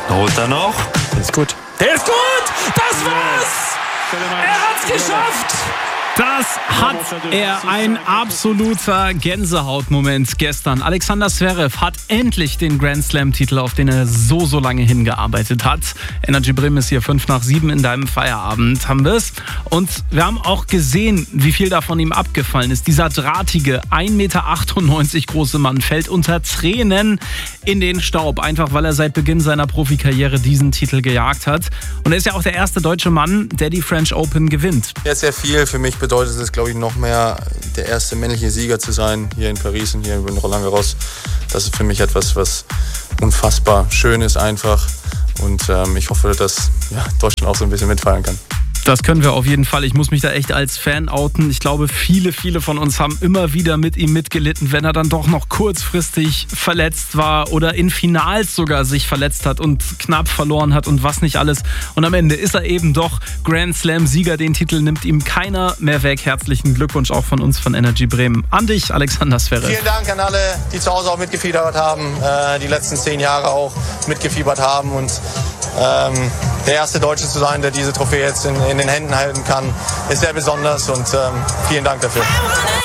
Holt er noch? Ist gut. Der ist gut! Das war's! Er hat's geschafft! Das hat er, ein absoluter Gänsehautmoment gestern. Alexander Zverev hat endlich den Grand Slam-Titel, auf den er so lange hingearbeitet hat. Energy Bremen ist hier 5:07 in deinem Feierabend, haben wir es. Und wir haben auch gesehen, wie viel da von ihm abgefallen ist. Dieser drahtige, 1,98 Meter große Mann fällt unter Tränen in den Staub, einfach weil er seit Beginn seiner Profikarriere diesen Titel gejagt hat. Und er ist ja auch der erste deutsche Mann, der die French Open gewinnt. Ja, sehr viel. Für mich bedeutet es, glaube ich, noch mehr, der erste männliche Sieger zu sein hier in Paris und hier in Roland Garros. Das ist für mich etwas, was unfassbar schön ist einfach. Und ich hoffe, dass Deutschland auch so ein bisschen mitfeiern kann. Das können wir auf jeden Fall. Ich muss mich da echt als Fan outen. Ich glaube, viele von uns haben immer wieder mit ihm mitgelitten, wenn er dann doch noch kurzfristig verletzt war oder in Finals sogar sich verletzt hat und knapp verloren hat und was nicht alles. Und am Ende ist er eben doch Grand Slam-Sieger. Den Titel nimmt ihm keiner mehr weg. Herzlichen Glückwunsch auch von uns von Energy Bremen. An dich, Alexander Zverev. Vielen Dank an alle, die zu Hause auch mitgefiebert haben, die letzten 10 Jahre auch mitgefiebert haben. Und der erste Deutsche zu sein, der diese Trophäe jetzt in den Händen halten kann, ist sehr besonders und vielen Dank dafür.